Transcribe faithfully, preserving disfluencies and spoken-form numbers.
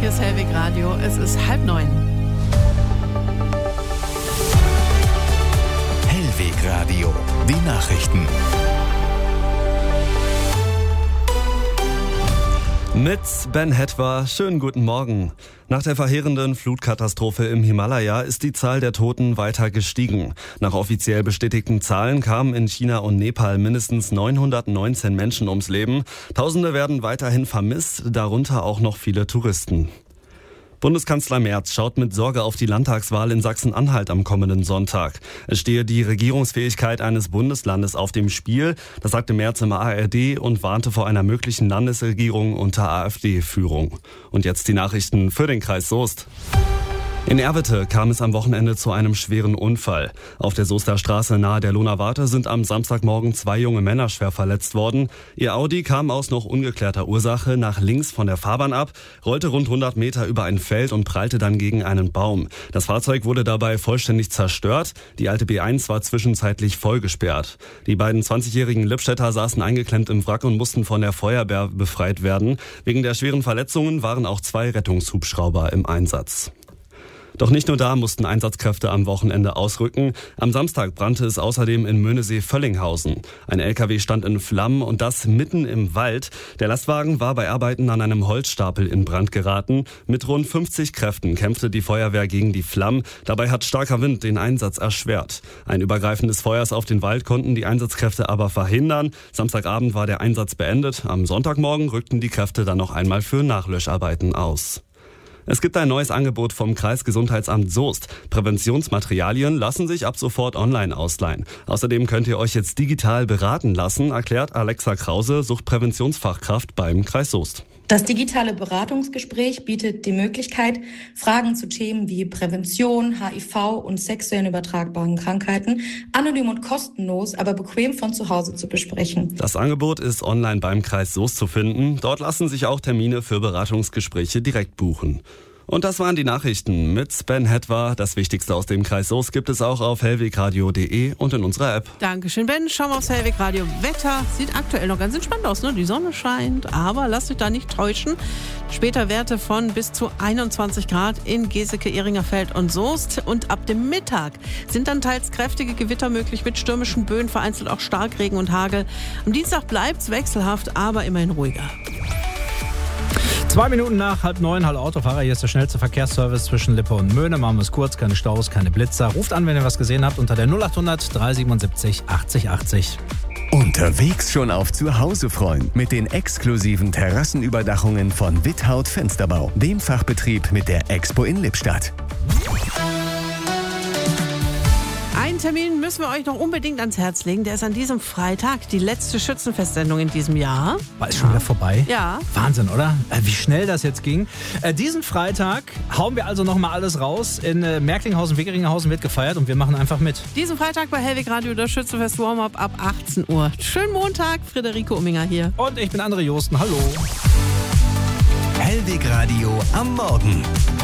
Hier ist Hellweg Radio. Es ist halb neun. Hellweg Radio. Die Nachrichten. Mit Ben Hetwa, schönen guten Morgen. Nach der verheerenden Flutkatastrophe im Himalaya ist die Zahl der Toten weiter gestiegen. Nach offiziell bestätigten Zahlen kamen in China und Nepal mindestens neunhundertneunzehn Menschen ums Leben. Tausende werden weiterhin vermisst, darunter auch noch viele Touristen. Bundeskanzler Merz schaut mit Sorge auf die Landtagswahl in Sachsen-Anhalt am kommenden Sonntag. Es stehe die Regierungsfähigkeit eines Bundeslandes auf dem Spiel. Das sagte Merz im A R D und warnte vor einer möglichen Landesregierung unter AfD-Führung. Und jetzt die Nachrichten für den Kreis Soest. In Erwitte kam es am Wochenende zu einem schweren Unfall. Auf der Soester Straße nahe der Lohner Warte sind am Samstagmorgen zwei junge Männer schwer verletzt worden. Ihr Audi kam aus noch ungeklärter Ursache nach links von der Fahrbahn ab, rollte rund hundert Meter über ein Feld und prallte dann gegen einen Baum. Das Fahrzeug wurde dabei vollständig zerstört. Die alte B eins war zwischenzeitlich vollgesperrt. Die beiden zwanzigjährigen Lippstädter saßen eingeklemmt im Wrack und mussten von der Feuerwehr befreit werden. Wegen der schweren Verletzungen waren auch zwei Rettungshubschrauber im Einsatz. Doch nicht nur da mussten Einsatzkräfte am Wochenende ausrücken. Am Samstag brannte es außerdem in Möhnesee-Völlinghausen. Ein L K W stand in Flammen und das mitten im Wald. Der Lastwagen war bei Arbeiten an einem Holzstapel in Brand geraten. Mit rund fünfzig Kräften kämpfte die Feuerwehr gegen die Flammen. Dabei hat starker Wind den Einsatz erschwert. Ein Übergreifen des Feuers auf den Wald konnten die Einsatzkräfte aber verhindern. Samstagabend war der Einsatz beendet. Am Sonntagmorgen rückten die Kräfte dann noch einmal für Nachlöscharbeiten aus. Es gibt ein neues Angebot vom Kreisgesundheitsamt Soest. Präventionsmaterialien lassen sich ab sofort online ausleihen. Außerdem könnt ihr euch jetzt digital beraten lassen, erklärt Alexa Krause, Suchtpräventionsfachkraft beim Kreis Soest. Das digitale Beratungsgespräch bietet die Möglichkeit, Fragen zu Themen wie Prävention, H I V und sexuell übertragbaren Krankheiten anonym und kostenlos, aber bequem von zu Hause zu besprechen. Das Angebot ist online beim Kreis Soest zu finden. Dort lassen sich auch Termine für Beratungsgespräche direkt buchen. Und das waren die Nachrichten mit Ben Hetwa. Das Wichtigste aus dem Kreis Soest gibt es auch auf hellwegradio punkt de und in unserer App. Dankeschön, Ben. Schauen wir aufs Hellweg Radio. Wetter sieht aktuell noch ganz entspannt aus, ne? Die Sonne scheint, aber lasst euch da nicht täuschen. Später Werte von bis zu einundzwanzig Grad in Geseke, Ehringerfeld und Soest. Und ab dem Mittag sind dann teils kräftige Gewitter möglich mit stürmischen Böen, vereinzelt auch Starkregen und Hagel. Am Dienstag bleibt's wechselhaft, aber immerhin ruhiger. Zwei Minuten nach halb neun, hallo Autofahrer, hier ist der schnellste Verkehrsservice zwischen Lippe und Möhne. Machen wir es kurz, keine Staus, keine Blitzer. Ruft an, wenn ihr was gesehen habt, unter der null acht hundert drei siebenundsiebzig achtzig achtzig. Unterwegs schon auf Zuhause freuen mit den exklusiven Terrassenüberdachungen von Withaut Fensterbau, dem Fachbetrieb mit der Expo in Lippstadt. Einen Termin müssen wir euch noch unbedingt ans Herz legen. Der ist an diesem Freitag, die letzte Schützenfestsendung in diesem Jahr. War es schon wieder vorbei? Ja. Wahnsinn, oder? Wie schnell das jetzt ging. Äh, diesen Freitag hauen wir also nochmal alles raus. In äh, Merklinghausen, Wegeringhausen wird gefeiert und wir machen einfach mit. Diesen Freitag bei Hellweg Radio das Schützenfest Warm-Up ab achtzehn Uhr. Schönen Montag, Friederike Umminger hier. Und ich bin André Josten, hallo. Hellweg Radio am Morgen.